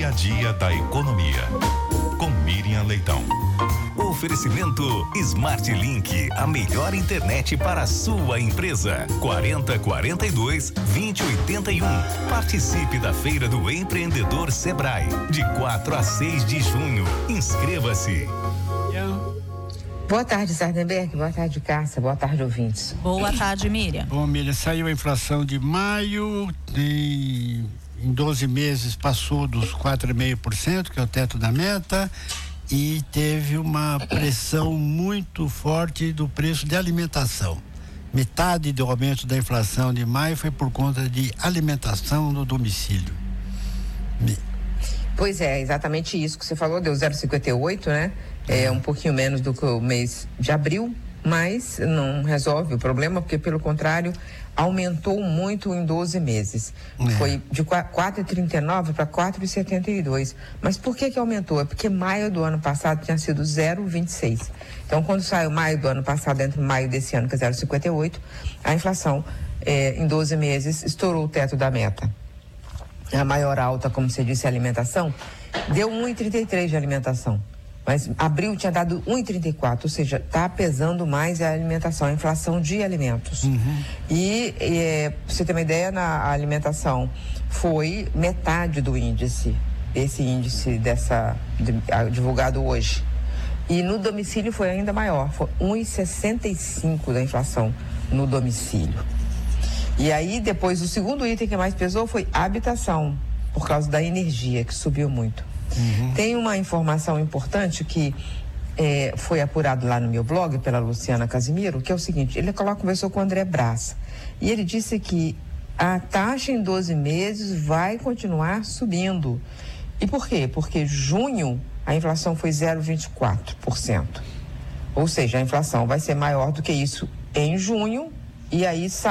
dia a dia da economia. Com Miriam Leitão. Oferecimento Smart Link, a melhor internet para a sua empresa. 4042-2081. Participe da Feira do Empreendedor Sebrae, de 4 a 6 de junho. Inscreva-se. Boa tarde, Sardenberg. Boa tarde, Cássia. Boa tarde, ouvintes. Boa tarde, Miriam. Bom, Miriam, saiu a inflação de maio, em 12 meses passou dos 4,5%, que é o teto da meta, e teve uma pressão muito forte do preço de alimentação. Metade do aumento da inflação de maio foi por conta de alimentação no domicílio. Pois é, exatamente isso que você falou, deu 0,58, né? É um pouquinho menos do que o mês de abril, mas não resolve o problema, porque pelo contrário, aumentou muito em 12 meses. Foi de 4,39 para 4,72. Mas por que aumentou? É porque maio do ano passado tinha sido 0,26. Então, quando saiu maio do ano passado, entre maio desse ano, que é 0,58, a inflação em 12 meses estourou o teto da meta. A maior alta, como você disse, a alimentação, deu 1,33 de alimentação. Mas abril tinha dado 1,34, ou seja, está pesando mais a alimentação, a inflação de alimentos. E pra você ter uma ideia, na alimentação foi metade do índice, esse índice divulgado hoje. E no domicílio foi ainda maior, foi 1,65 da inflação no domicílio. E aí depois o segundo item que mais pesou foi habitação, por causa da energia, que subiu muito. Tem uma informação importante que foi apurado lá no meu blog pela Luciana Casimiro, que é o seguinte: ele conversou com o André Brás e ele disse que a taxa em 12 meses vai continuar subindo. E por quê? Porque junho a inflação foi 0,24%. Ou seja, a inflação vai ser maior do que isso em junho, e aí